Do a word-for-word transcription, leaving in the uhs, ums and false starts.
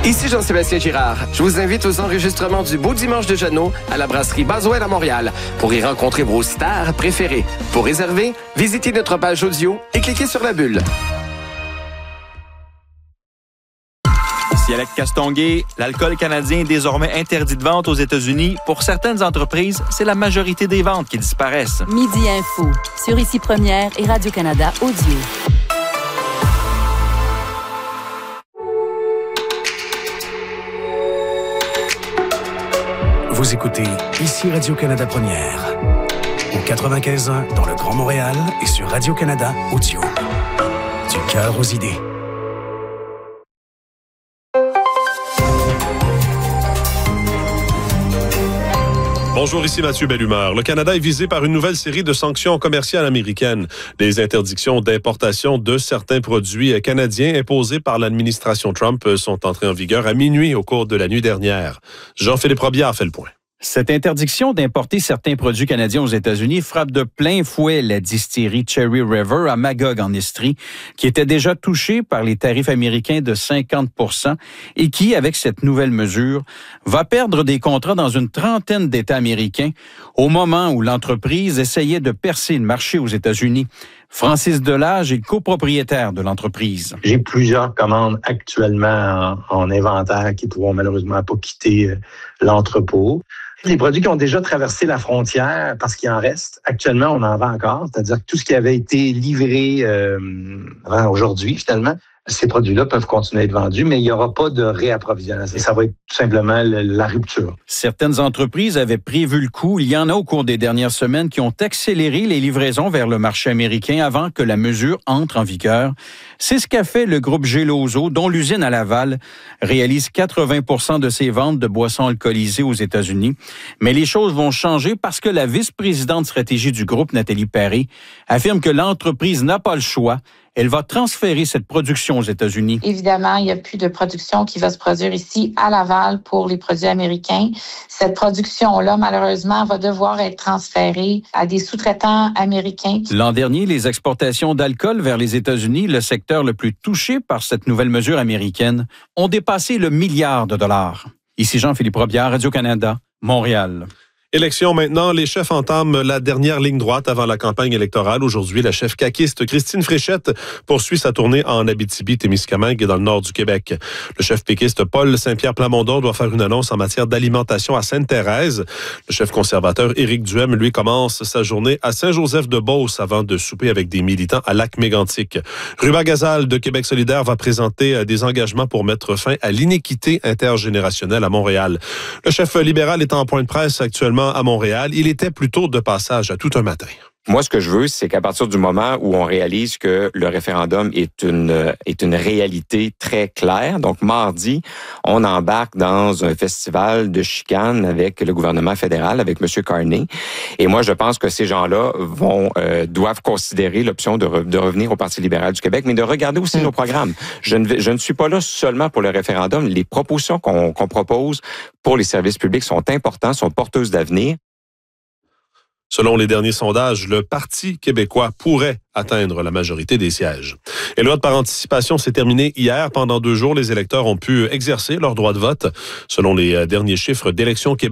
Ici Jean-Sébastien Girard. Je vous invite aux enregistrements du Beau Dimanche de Jeannot à la brasserie Boswell à Montréal pour y rencontrer vos stars préférées. Pour réserver, visitez notre page audio et cliquez sur la bulle. Ici Alex Castonguay, l'alcool canadien est désormais interdit de vente aux États-Unis. Pour certaines entreprises, c'est la majorité des ventes qui disparaissent. Midi Info, sur Ici Première et Radio-Canada Audio. Vous écoutez Ici Radio-Canada Première, au quatre-vingt-quinze ans dans le Grand Montréal et sur Radio-Canada Audio. Du cœur aux idées. Bonjour, ici Mathieu Bellumeur. Le Canada est visé par une nouvelle série de sanctions commerciales américaines. Les interdictions d'importation de certains produits canadiens imposées par l'administration Trump sont entrées en vigueur à minuit au cours de la nuit dernière. Jean-Philippe Robillard fait le point. Cette interdiction d'importer certains produits canadiens aux États-Unis frappe de plein fouet la distillerie Cherry River à Magog en Estrie, qui était déjà touchée par les tarifs américains de cinquante pour cent et qui, avec cette nouvelle mesure, va perdre des contrats dans une trentaine d'États américains au moment où l'entreprise essayait de percer le marché aux États-Unis. Francis Delage est copropriétaire de l'entreprise. J'ai plusieurs commandes actuellement en, en inventaire qui ne pourront malheureusement pas quitter l'entrepôt. Les produits qui ont déjà traversé la frontière, parce qu'il en reste, actuellement, on en vend encore. C'est-à-dire que tout ce qui avait été livré euh, aujourd'hui, finalement, ces produits-là peuvent continuer à être vendus, mais il n'y aura pas de réapprovisionnement. Ça va être tout simplement la rupture. Certaines entreprises avaient prévu le coup. Il y en a au cours des dernières semaines qui ont accéléré les livraisons vers le marché américain avant que la mesure entre en vigueur. C'est ce qu'a fait le groupe Geloso, dont l'usine à Laval réalise quatre-vingts pour cent de ses ventes de boissons alcoolisées aux États-Unis. Mais les choses vont changer parce que la vice-présidente stratégie du groupe, Nathalie Perry, affirme que l'entreprise n'a pas le choix. Elle va transférer cette production aux États-Unis. Évidemment, il n'y a plus de production qui va se produire ici à Laval pour les produits américains. Cette production-là, malheureusement, va devoir être transférée à des sous-traitants américains. L'an dernier, les exportations d'alcool vers les États-Unis, le secteur le plus touché par cette nouvelle mesure américaine, ont dépassé le milliard de dollars. Ici Jean-Philippe Robillard, Radio-Canada, Montréal. Élection maintenant, les chefs entament la dernière ligne droite avant la campagne électorale. Aujourd'hui, la chef caquiste Christine Fréchette poursuit sa tournée en Abitibi-Témiscamingue et dans le nord du Québec. Le chef péquiste Paul Saint-Pierre Plamondon doit faire une annonce en matière d'alimentation à Sainte-Thérèse. Le chef conservateur Éric Duhem, lui, commence sa journée à Saint-Joseph-de-Beauce avant de souper avec des militants à Lac-Mégantic. Ruba Gazal de Québec solidaire va présenter des engagements pour mettre fin à l'inéquité intergénérationnelle à Montréal. Le chef libéral est en point de presse actuellement à Montréal. Il était plutôt de passage à tout un matin. Moi, ce que je veux, c'est qu'à partir du moment où on réalise que le référendum est une est une réalité très claire, donc mardi, on embarque dans un festival de chicane avec le gouvernement fédéral, avec M. Carney. Et moi, je pense que ces gens-là vont euh, doivent considérer l'option de, re, de revenir au Parti libéral du Québec, mais de regarder aussi mmh. nos programmes. Je ne, je ne suis pas là seulement pour le référendum. Les propositions qu'on, qu'on propose pour les services publics sont importantes, sont porteuses d'avenir. Selon les derniers sondages, le Parti québécois pourrait atteindre la majorité des sièges. Et le vote par anticipation s'est terminé hier. Pendant deux jours, les électeurs ont pu exercer leur droit de vote. Selon les derniers chiffres d'Élections Québec,